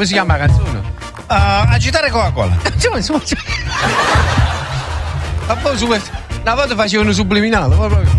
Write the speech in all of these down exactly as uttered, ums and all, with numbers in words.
Come si chiama la canzone? Uh, agitare Coca-Cola. Una volta facevano subliminale,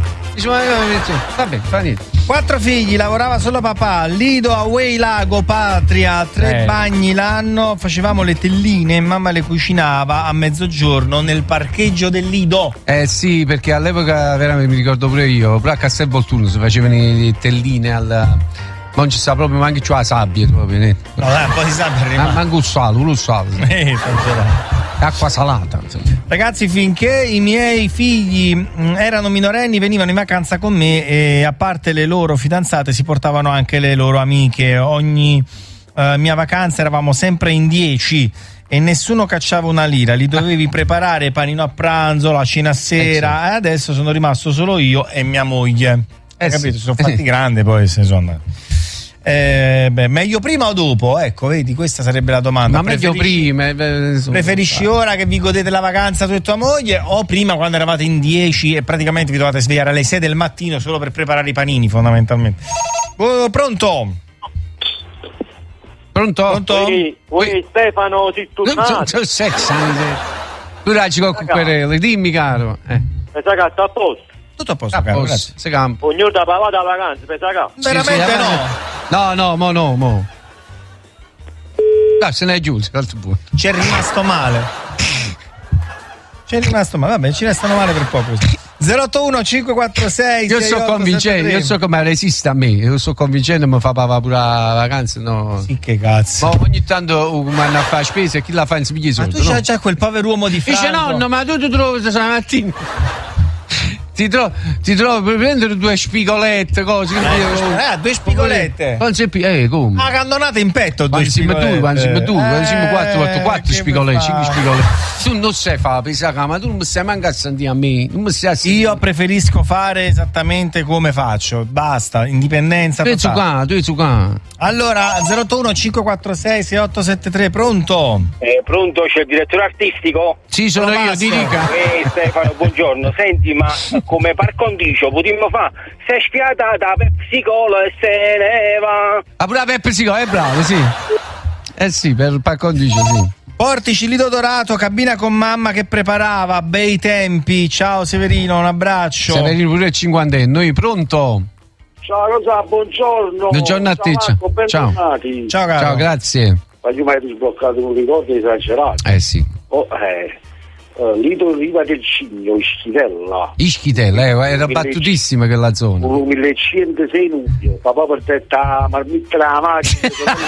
vabbè, fa niente. Quattro figli, lavorava solo papà, Lido, Away, Lago, Patria, tre eh. bagni l'anno, facevamo le telline e mamma le cucinava a mezzogiorno nel parcheggio del Lido. Eh sì, perché all'epoca veramente mi ricordo pure io, però a Castel Volturno si facevano le telline al... non ci sta proprio manco la sabbia proprio, no dai, un po' di sabbia arriva. Ma manco un sale, un sale eh, acqua salata insomma. Ragazzi, finché i miei figli mh, erano minorenni venivano in vacanza con me e a parte le loro fidanzate si portavano anche le loro amiche. Ogni uh, mia vacanza eravamo sempre in dieci e nessuno cacciava una lira, li dovevi preparare panino a pranzo, la cena a sera, e adesso sono rimasto solo io e mia moglie. Eh, capito? sì. Sono fatti grandi poi se ne sono andati. Eh, beh, meglio prima o dopo? Ecco, vedi, questa sarebbe la domanda. Ma meglio prima. Eh, preferisci ora che vi godete la vacanza tu e tua moglie o prima quando eravate in dieci e praticamente vi dovete svegliare alle sei del mattino solo per preparare i panini fondamentalmente? Oh, pronto? Pronto? Pronto? Ui, ui, Stefano, si tu non so sesso. Tu raggi con querele, dimmi caro. Eh. Pensa che sta a posto. Tutto a posto, a caro, posto. Si campo. Ognuno da papà da vacanza, pensa che veramente sì, sì, no. No, no, mo no, mo. No, se ne è giù, ci è rimasto male. Ci è rimasto male, vabbè, ci restano male per poco. zero otto uno cinque quattro sei Io sto convincendo, io so come resiste a me, io sto convincendo mi fa papà pure la vacanza, no? Sì, che cazzo. Ma ogni tanto un anno a fare spese e chi la fa in spigli soldi. Ma tu no? c'hai quel povero uomo di Franco. Dice nonno, ma tu ti trovi stamattina. Ti trovo, ti trovo per prendere due spigolette, cose. Eh, due spigolette. Eh, come? Ma candonate in petto, due quando spigolette. Tu, quando siamo tu, quando siamo quattro, quattro, Eh, quattro che spigolette, fa? cinque spigolette. Tu non sai fare, pensa, ma tu non mi stai manco a sentire a me. Non mi stai a sentire. Io preferisco fare esattamente come faccio. Basta, indipendenza Tu sei totale. qua, tu sei qua. Allora, zero otto uno cinque quattro sei sei otto sette tre, pronto? Eh, pronto, c'è il direttore artistico? Sì, sono Sono io, Massimo. ti dica. Eh, Stefano, buongiorno. Senti, ma come par condicio potremmo fare? Se è spiata da Pepsi Cola e se ne va. Ah, pure la Peppe Sico, è bravo, sì. Eh sì, per par condicio, sì. Portici Lido Dorato, cabina con mamma che preparava, bei tempi. Ciao Severino, un abbraccio. Severino pure il cinquantenne, noi pronto? Ciao Rosa, buongiorno. Buongiorno a te, Ciao, Marco, ciao. bentornati. Ciao caro. Ciao, grazie. Ma io mi hai sbloccato un ricordo esagerato. Eh sì. Oh, eh. Uh, Lido Riva del Cigno, Ischitella. Ischitella, eh, era battutissima quella zona. Un millecentosei nucleo, papà per te la marmitta la macchina.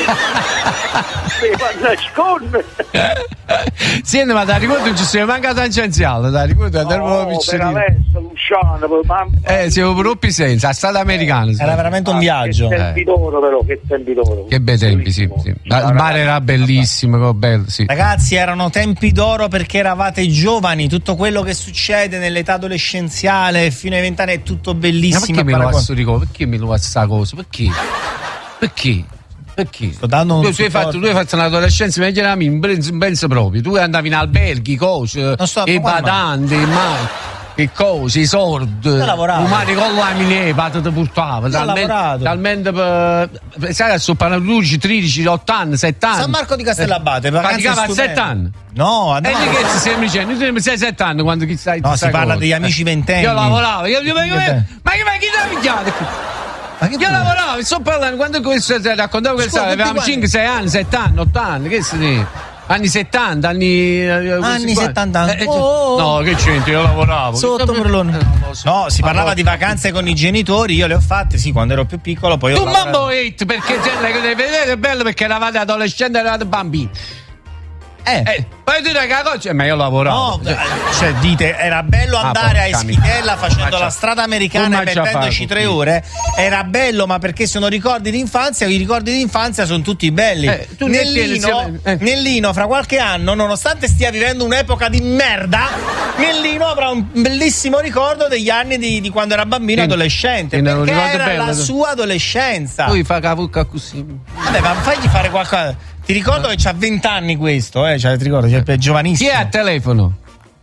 Sì, ma da ricordo non ci siamo manca tangenziale, da ricordo andiamo no, veramente Luciano, mamma. Eh, siamo proprio senza, a strada americana. Era veramente un viaggio. Che tempi d'oro però, che tempi d'oro. Che bei tempi, sì, sì. Il mare era bellissimo, bello, sì. Ragazzi, erano tempi d'oro perché eravate giovani, tutto quello che succede nell'età adolescenziale fino ai vent'anni è tutto bellissimo. Ma perché me lo faccio ricordo? Perché me lo faccio sta cosa? Perché? Perché? Perché? Sto dando un tu, tu, hai fatto, tu hai fatto un'adolescenza meglio della mia, non penso proprio. Tu andavi in alberghi, cose, i badanti, mai. Che cose, i sordi, umani con la mineva, te portava. Talmente, talmente per, sai che sono paroluci tredici, otto anni, sette anni. San Marco di Castellabate, praticava a sette anni. No, e di che stiamo dicendo? Tu sei sette anni quando chi stai. No, si parla cosa. Degli amici ventenni. Io lavoravo, io, io, io, io, ma che chi l'ha pigliato? Ma che io lavoravo, sto parlando quando questo raccontavo questa, avevamo cinque, sei anni, sette anni, otto anni, che si dice? Anni settanta, anni anni settanta. Eh, oh, no, che c'entri, io lavoravo sotto Merlone. No, si parlava allora di vacanze con i genitori, io le ho fatte, sì, quando ero più piccolo, poi tu ho mambo hit, perché devi vedere è bello perché eravate adolescenti, eravate bambini. Eh, eh, poi tu che cosa? Ma io lavoravo. No, cioè dite, era bello andare ah, a Ischitella facendo la strada americana e mettendoci tre ore. Era bello, ma perché sono ricordi di infanzia, i ricordi di infanzia sono tutti belli. Eh, Nellino, eh. Nellino, fra qualche anno, nonostante stia vivendo un'epoca di merda, Nellino avrà un bellissimo ricordo degli anni di, di quando era bambino e adolescente. Perché era bello, la sua adolescenza. Lui fa cavucca così. Vabbè, ma fagli fare qualcosa. Ti ricordo che c'ha vent'anni questo, eh? Cioè, ti ricordo, cioè, è giovanissimo. Chi è a telefono?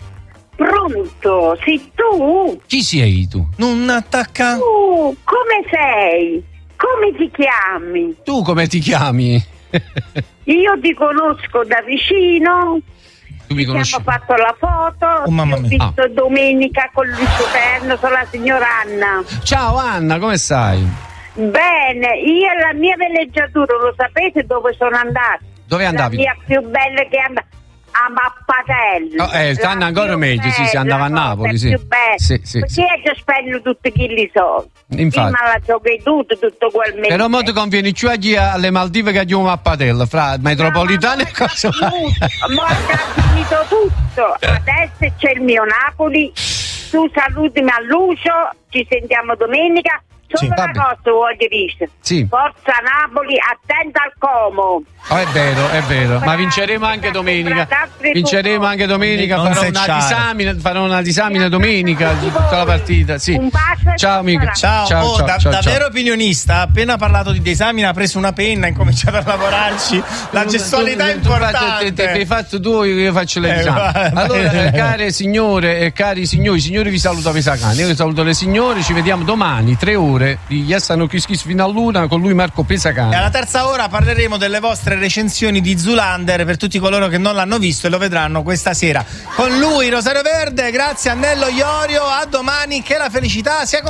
Pronto, sei tu? Chi sei tu? Non attacca. Tu, come sei? Come ti chiami? Tu come ti chiami? Io ti conosco da vicino. Tu mi conosci? Abbiamo fatto la foto. Oh, mamma mia. Ho visto Ah. domenica con lui superno, sono la signora Anna. Ciao Anna, come stai? Bene, io e la mia villeggiatura, lo sapete dove sono andata? Dove andavi? La mia più bella che andava a Mappatello. Oh, eh, stanno ancora meglio, sì, si andava a Napoli, sì. Più bella. Sì, sì, Perché sì. io spendo tutti quelli soldi. Infatti. Prima la giochi tutto, tutto quel mese. Però mo ti conviene più agli alle Maldive che a Giuma a Patella, fra metropolitane e cose. Ma ha finito tutto. Adesso c'è il mio Napoli. Tu salutami a Lucio, ci sentiamo domenica. Solo Sì, una vabbè. cosa voglio dire. Sì. Forza Napoli, attenta al Como. Oh, è vero, è vero, ma vinceremo anche domenica. Vinceremo anche domenica, Non farò sei una, sciare. disamina, farò una disamina domenica di tutta la partita. Sì. Un bacio e Ciao amica. Ciao, Ciao, oh, ciao, da, ciao, davvero ciao. opinionista, ha appena parlato di esami, ha preso una penna, ha incominciato a lavorarci. La gestualità è Tu- tu- tu- importante. Ti hai fatto tu, io faccio Eh, l'esame. va- Allora, eh, care signore e cari signori, i signori vi saluto Pesacani, io vi saluto le signore, ci vediamo domani, tre ore di Yassano Kiss Kiss fino all'una con lui Marco Pesacani. E alla terza ora parleremo delle vostre recensioni di Zoolander per tutti coloro che non l'hanno visto e lo vedranno questa sera. Con lui Rosario Verde, grazie Annello Iorio, a domani, che la felicità sia con